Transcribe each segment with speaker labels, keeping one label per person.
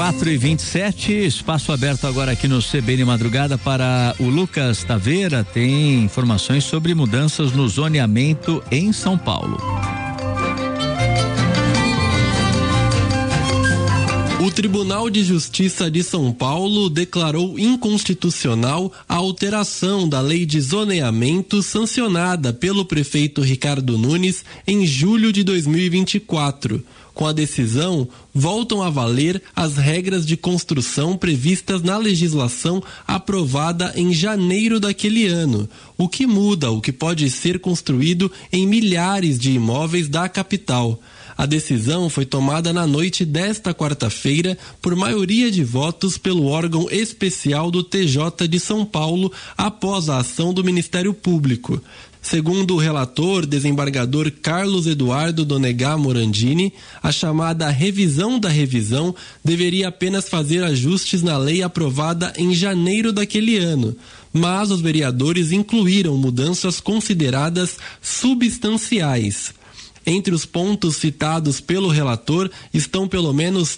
Speaker 1: 4h27, espaço aberto agora aqui no CBN Madrugada para o Lucas Taveira. Tem informações sobre mudanças no zoneamento em São Paulo.
Speaker 2: O Tribunal de Justiça de São Paulo declarou inconstitucional a alteração da lei de zoneamento sancionada pelo prefeito Ricardo Nunes em julho de 2024. Com a decisão, voltam a valer as regras de construção previstas na legislação aprovada em janeiro daquele ano, o que muda o que pode ser construído em milhares de imóveis da capital. A decisão foi tomada na noite desta quarta-feira por maioria de votos pelo órgão especial do TJ de São Paulo após a ação do Ministério Público. Segundo o relator, desembargador Carlos Eduardo Donegá Morandini, a chamada revisão da revisão deveria apenas fazer ajustes na lei aprovada em janeiro daquele ano, mas os vereadores incluíram mudanças consideradas substanciais. Entre os pontos citados pelo relator estão pelo menos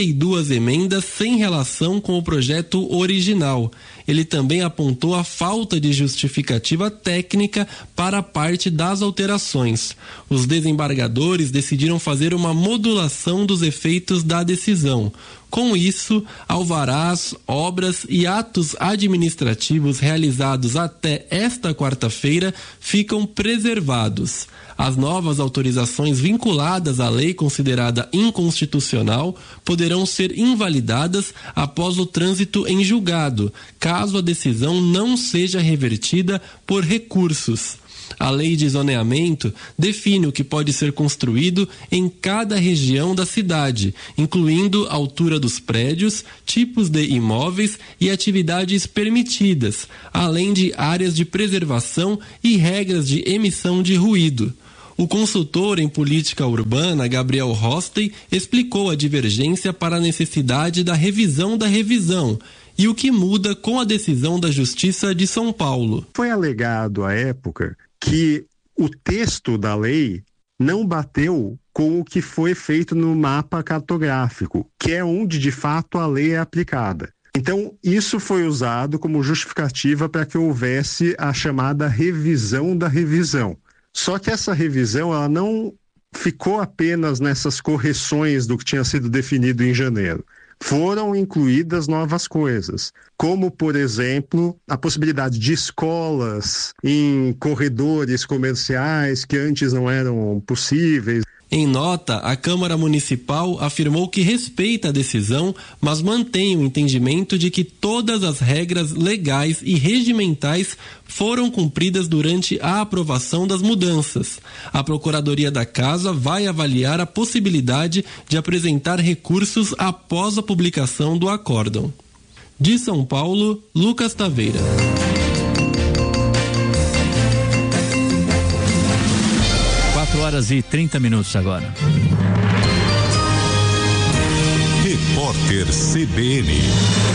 Speaker 2: 32 emendas sem relação com o projeto original. Ele também apontou a falta de justificativa técnica para parte das alterações. Os desembargadores decidiram fazer uma modulação dos efeitos da decisão. Com isso, alvarás, obras e atos administrativos realizados até esta quarta-feira ficam preservados. As novas autorizações vinculadas à lei considerada inconstitucional poderão ser invalidadas após o trânsito em julgado, caso a decisão não seja revertida por recursos. A lei de zoneamento define o que pode ser construído em cada região da cidade, incluindo a altura dos prédios, tipos de imóveis e atividades permitidas, além de áreas de preservação e regras de emissão de ruído. O consultor em política urbana, Gabriel Rostey, explicou a divergência para a necessidade da revisão e o que muda com a decisão da Justiça de São Paulo.
Speaker 3: Foi alegado à época que o texto da lei não bateu com o que foi feito no mapa cartográfico, que é onde de fato a lei é aplicada. Então, isso foi usado como justificativa para que houvesse a chamada revisão da revisão. Só que essa revisão ela não ficou apenas nessas correções do que tinha sido definido em janeiro. Foram incluídas novas coisas, como, por exemplo, a possibilidade de escolas em corredores comerciais que antes não eram possíveis.
Speaker 2: Em nota, a Câmara Municipal afirmou que respeita a decisão, mas mantém o entendimento de que todas as regras legais e regimentais foram cumpridas durante a aprovação das mudanças. A Procuradoria da Casa vai avaliar a possibilidade de apresentar recursos após a publicação do acórdão. De São Paulo, Lucas Taveira.
Speaker 1: 4h30 agora.
Speaker 4: Repórter CBN.